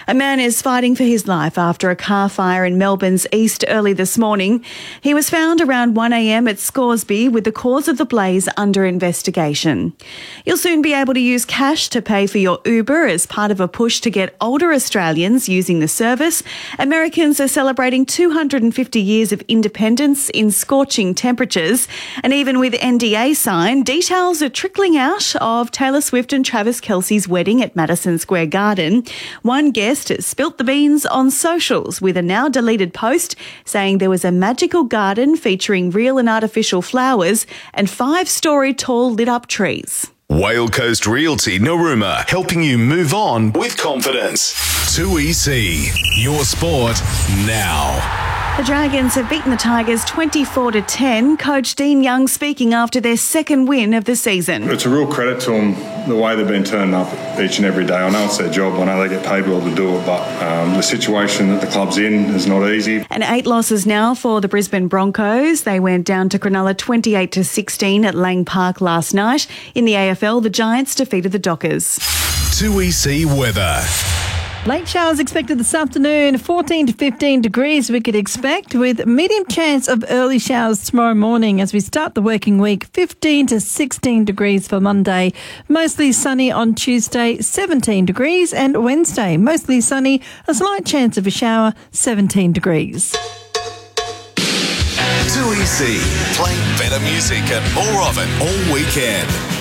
A man is fighting for his life after a car fire in Melbourne's east early this morning. He was found around 1 a.m. at Scoresby with the cause of the blaze under investigation. You'll soon be able to use cash to pay for your Uber as part of a push to get older Australians using the service. Americans are celebrating 250 years of independence in scorching temperatures. And even with NDA signed, details are trickling out of Taylor Swift and Travis Kelce's wedding at Madison Square Garden. One guest has spilt the beans on socials with a now deleted post saying there was a magical garden featuring real and artificial flowers and 5-story tall lit up trees. Whale Coast Realty Narooma, helping you move on with confidence. 2EC, your sport now. The Dragons have beaten the Tigers 24-10. Coach Dean Young speaking after their second win of the season. It's a real credit to them, the way they've been turning up each and every day. I know it's their job. I know they get paid well to do it, but the situation that the club's in is not easy. And 8 losses now for the Brisbane Broncos. They went down to Cronulla 28-16 at Lang Park last night. In the AFL, the Giants defeated the Dockers. 2EC weather. Late showers expected this afternoon, 14 to 15 degrees we could expect, with medium chance of early showers tomorrow morning as we start the working week, 15 to 16 degrees for Monday. Mostly sunny on Tuesday, 17 degrees, and Wednesday, mostly sunny, a slight chance of a shower, 17 degrees. 2EC, playing better music and more of it all weekend.